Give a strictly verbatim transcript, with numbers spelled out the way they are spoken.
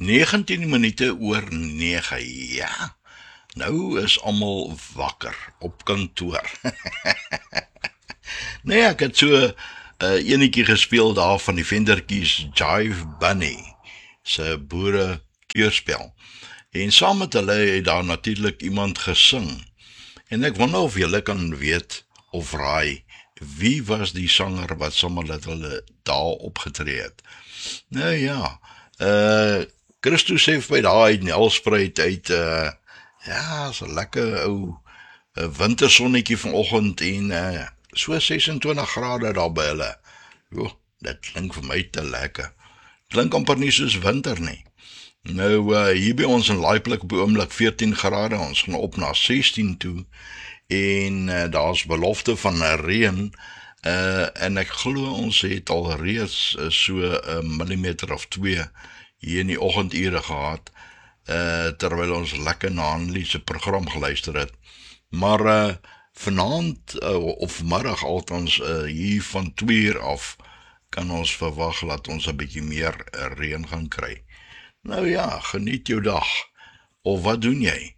negentien minute oor nege, ja. Nou is almal wakker op kantoor. Nee, ek het so 'n uh, enetjie gespeel daar van die Vendertjies Jive Bunny se boere keurspel. En saam met hulle het daar natuurlik iemand gesing. En ek wonder of julle kan weet of raai wie was die sanger wat saam met hulle daar opgetree het. Nou ja, uh Christus sê by daai uit Nelspruit uit uh ja, so lekker ou uh, wintersonnetjie vanoggend en uh so ses en twintig grade daar by hulle. Jo, dit klink vir my te lekker. Klink amper nie soos winter nie. Nou uh, hier by ons in Laaiplek op die oomblik veertien grade, ons gaan op na sestien toe en uh, daar's belofte van reën. Uh, en ek glo ons het al reeds uh, so 'n uh, millimeter of twee hier in die oggendure gehad, uh, terwyl ons lekker na Hanlie se program geluister het. Maar uh, vanaand uh, of middag althans uh, hier van twee uur af kan ons verwag dat ons 'n bietjie meer uh, reën gaan kry. Nou ja, geniet jou dag. Of wat doen jy?